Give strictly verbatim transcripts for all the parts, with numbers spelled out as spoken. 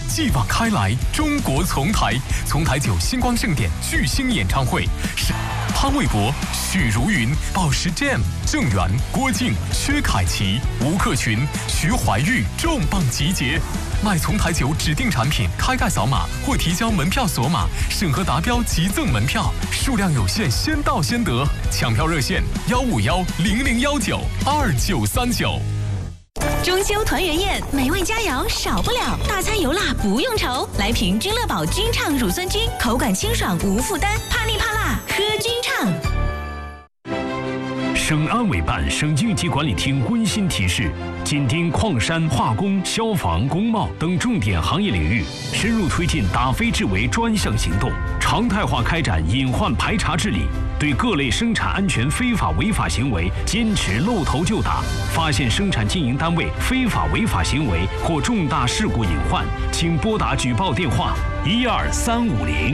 继往开来，中国丛台，丛台酒星光盛典巨星演唱会，是潘玮柏、许茹芸、宝石 Jam、郑源、郭靖、薛凯琪、吴克群、徐怀钰重磅集结。买丛台酒指定产品，开盖扫码或提交门票锁码，审核达标即赠门票，数量有限，先到先得。抢票热线：幺五幺零零幺九二九三九。 中秋团圆宴，美味佳肴少不了，大餐油辣不用愁。来瓶君乐宝君畅乳酸菌，口感清爽无负担，怕腻怕辣喝君畅。 省安委办省应急管理厅温馨提示：紧盯矿山、化工、消防、工贸等重点行业领域，深入推进打非治为专项行动，常态化开展隐患排查治理，对各类生产安全非法违法行为坚持露头就打。发现生产经营单位非法违法行为或重大事故隐患，请拨打举报电话一二三五零。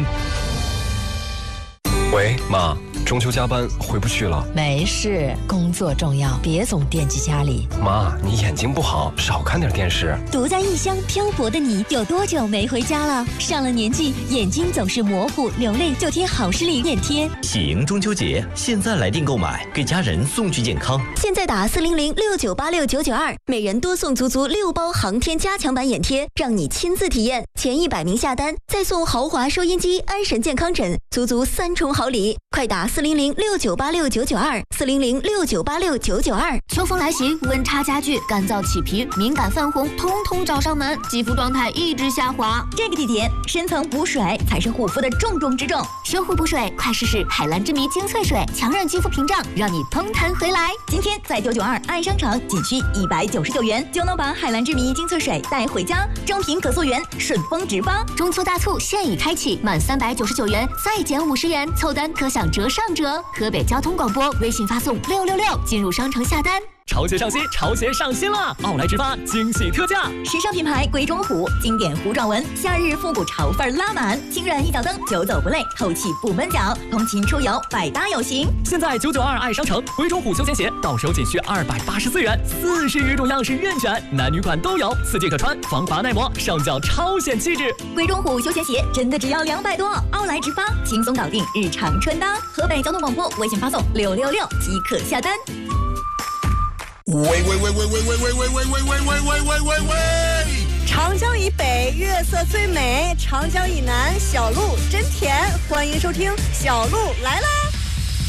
喂，妈，中秋加班回不去了。 没事，工作重要，别总惦记家里。 妈，你眼睛不好，少看点电视。 独在异乡漂泊的你，有多久没回家了？上了年纪，眼睛总是模糊，流泪就贴好视力眼贴。 喜迎中秋节，现在来电购买，给家人送去健康。 现在打四零零六九八六九九二，每人多送足足六包航天加强版眼贴，让你亲自体验。前一百名下单，再送豪华收音机、安神健康枕，足足三重好礼。快打四零零六九八六九九二，四零零六九八六九九二。 秋风来袭，温差加剧，干燥起皮、敏感泛红，通通找上门，肌肤状态一直下滑。 这个季节，深层补水才是护肤的重中之重。 修护补水，快试试海蓝之谜精粹水，强韧肌肤屏障，让你嘭弹回来。 今天在九九二爱商场，仅需一百九十九元就能把海蓝之谜精粹水带回家，正品可溯源，顺丰直发。 中秋大促现已开启，满三百九十九元再减五十元，凑单可享折上折。河北交通广播微信发送六六六进入商城下单。 潮鞋上新，潮鞋上新了！奥莱直发惊喜特价， 时尚品牌贵中虎，经典糊状纹，夏日复古潮范拉满，轻软一脚蹬，久走不累，透气不闷脚，通勤出游百搭有型。 现在九九二爱商城贵中虎休闲鞋到手仅需二百八十四元，四十余种样式任选，男女款都有，四季可穿，防滑耐磨，上脚超显气质。 贵中虎休闲鞋真的只要两百多，奥莱直发轻松搞定日常穿搭。河北交通广播微信发送六六六即可下单。 喂喂喂喂喂喂喂喂喂喂喂喂喂喂喂喂！ 长江以北月色最美，长江以南小鹿真甜。欢迎收听小鹿来啦！